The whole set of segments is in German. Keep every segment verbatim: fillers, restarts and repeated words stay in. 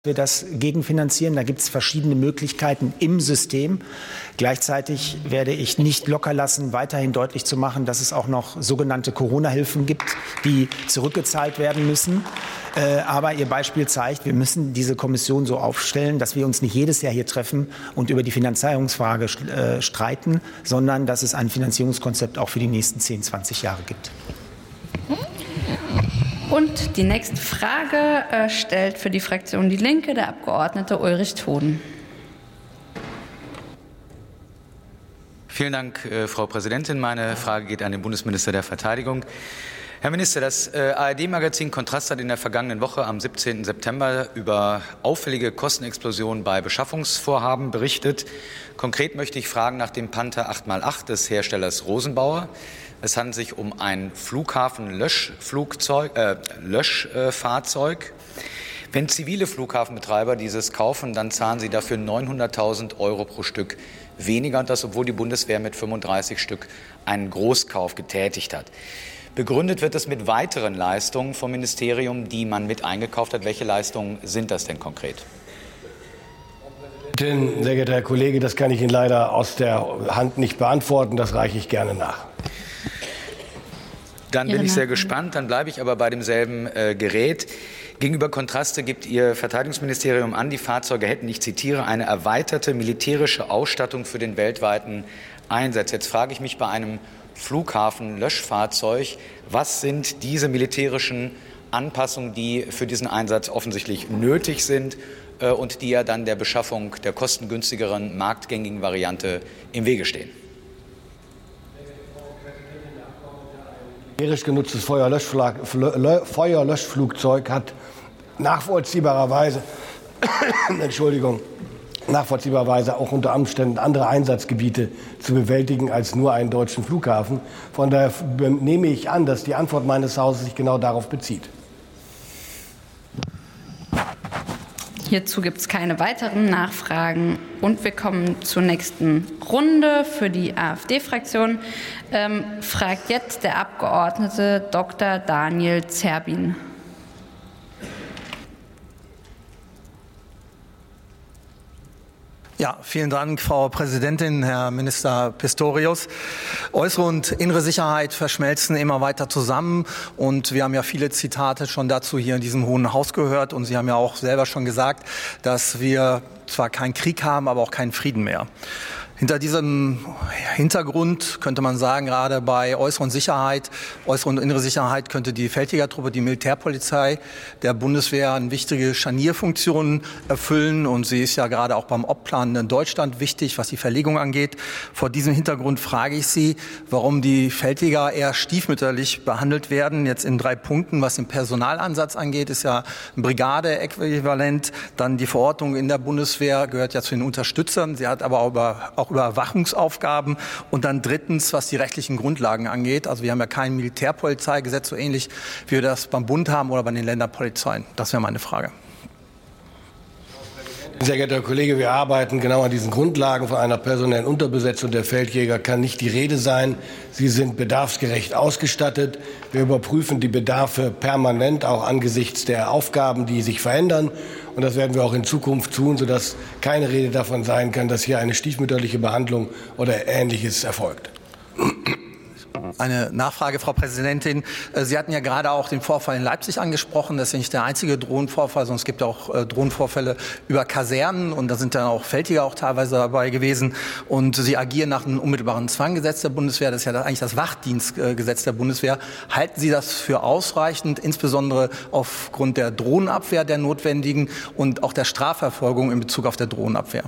wir das gegenfinanzieren. Da gibt es verschiedene Möglichkeiten im System. Gleichzeitig werde ich nicht locker lassen, weiterhin deutlich zu machen, dass es auch noch sogenannte Corona-Hilfen gibt, die zurückgezahlt werden müssen. Äh, aber Ihr Beispiel zeigt, wir müssen diese Kommission so aufstellen, dass wir uns nicht jedes Jahr hier treffen und über die Finanzierungsfrage äh, streiten, sondern dass es ein Finanzierungskonzept auch für die nächsten zehn, zwanzig Jahre gibt. Und die nächste Frage äh, stellt für die Fraktion Die Linke der Abgeordnete Ulrich Toden. Vielen Dank, äh, Frau Präsidentin. Meine Frage geht an den Bundesminister der Verteidigung. Herr Minister, das äh, A R D-Magazin Kontrast hat in der vergangenen Woche am siebzehnten September über auffällige Kostenexplosionen bei Beschaffungsvorhaben berichtet. Konkret möchte ich fragen nach dem Panther acht mal acht des Herstellers Rosenbauer. Es handelt sich um ein Flughafenlöschflugzeug, äh, Löschfahrzeug. Wenn zivile Flughafenbetreiber dieses kaufen, dann zahlen sie dafür neunhunderttausend Euro pro Stück weniger, und das, obwohl die Bundeswehr mit fünfunddreißig Stück einen Großkauf getätigt hat. Begründet wird es mit weiteren Leistungen vom Ministerium, die man mit eingekauft hat. Welche Leistungen sind das denn konkret? Sehr geehrter Herr Kollege, das kann ich Ihnen leider aus der Hand nicht beantworten. Das reiche ich gerne nach. Dann bin ich sehr gespannt. Dann bleibe ich aber bei demselben äh, Gerät. Gegenüber Kontraste gibt Ihr Verteidigungsministerium an, die Fahrzeuge hätten, ich zitiere, eine erweiterte militärische Ausstattung für den weltweiten Einsatz. Jetzt frage ich mich bei einem Flughafenlöschfahrzeug, was sind diese militärischen Anpassungen, die für diesen Einsatz offensichtlich nötig sind äh, und die ja dann der Beschaffung der kostengünstigeren, marktgängigen Variante im Wege stehen? Militärisch genutztes Feuerlöschflugzeug hat nachvollziehbarerweise, Entschuldigung, nachvollziehbarerweise auch unter Umständen andere Einsatzgebiete zu bewältigen als nur einen deutschen Flughafen. Von daher nehme ich an, dass die Antwort meines Hauses sich genau darauf bezieht. Hierzu gibt es keine weiteren Nachfragen. Und wir kommen zur nächsten Runde für die AfD-Fraktion. Ähm, fragt jetzt der Abgeordnete Doktor Daniel Zerbin. Ja, vielen Dank, Frau Präsidentin, Herr Minister Pistorius. Äußere und innere Sicherheit verschmelzen immer weiter zusammen. Und wir haben ja viele Zitate schon dazu hier in diesem Hohen Haus gehört. Und Sie haben ja auch selber schon gesagt, dass wir zwar keinen Krieg haben, aber auch keinen Frieden mehr. Hinter diesem Hintergrund könnte man sagen, gerade bei äußeren Sicherheit, äußere und innere Sicherheit könnte die Feldjägertruppe, die Militärpolizei der Bundeswehr eine wichtige Scharnierfunktion erfüllen. Und sie ist ja gerade auch beim Obplan in Deutschland wichtig, was die Verlegung angeht. Vor diesem Hintergrund frage ich Sie, warum die Feldjäger eher stiefmütterlich behandelt werden. Jetzt in drei Punkten, was den Personalansatz angeht, ist ja ein Brigade-Äquivalent. Dann die Verordnung in der Bundeswehr gehört ja zu den Unterstützern. Sie hat aber auch über, auch Überwachungsaufgaben. Und dann drittens, was die rechtlichen Grundlagen angeht. Also wir haben ja kein Militärpolizeigesetz, so ähnlich wie wir das beim Bund haben oder bei den Länderpolizeien. Das wäre meine Frage. Sehr geehrter Herr Kollege, wir arbeiten genau an diesen Grundlagen. Von einer personellen Unterbesetzung der Feldjäger kann nicht die Rede sein. Sie sind bedarfsgerecht ausgestattet. Wir überprüfen die Bedarfe permanent, auch angesichts der Aufgaben, die sich verändern. Und das werden wir auch in Zukunft tun, sodass keine Rede davon sein kann, dass hier eine stiefmütterliche Behandlung oder Ähnliches erfolgt. Eine Nachfrage, Frau Präsidentin. Sie hatten ja gerade auch den Vorfall in Leipzig angesprochen. Das ist ja nicht der einzige Drohnenvorfall, sondern es gibt auch Drohnenvorfälle über Kasernen. Und da sind dann auch Feldjäger auch teilweise dabei gewesen. Und Sie agieren nach einem unmittelbaren Zwanggesetz der Bundeswehr. Das ist ja eigentlich das Wachdienstgesetz der Bundeswehr. Halten Sie das für ausreichend, insbesondere aufgrund der Drohnenabwehr der notwendigen und auch der Strafverfolgung in Bezug auf der Drohnenabwehr?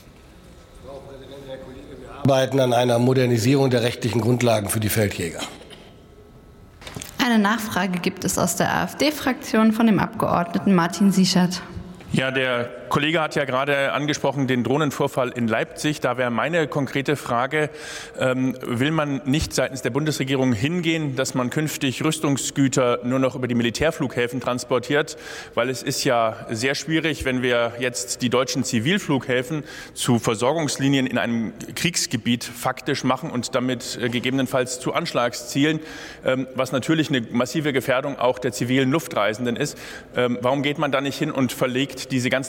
Wir arbeiten an einer Modernisierung der rechtlichen Grundlagen für die Feldjäger. Eine Nachfrage gibt es aus der AfD-Fraktion von dem Abgeordneten Martin Sichert. Ja, der Kollege hat ja gerade angesprochen den Drohnenvorfall in Leipzig. Da wäre meine konkrete Frage, ähm, will man nicht seitens der Bundesregierung hingehen, dass man künftig Rüstungsgüter nur noch über die Militärflughäfen transportiert? Weil es ist ja sehr schwierig, wenn wir jetzt die deutschen Zivilflughäfen zu Versorgungslinien in einem Kriegsgebiet faktisch machen und damit äh, gegebenenfalls zu Anschlagszielen, ähm, was natürlich eine massive Gefährdung auch der zivilen Luftreisenden ist. Ähm, warum geht man da nicht hin und verlegt nicht diese ganzen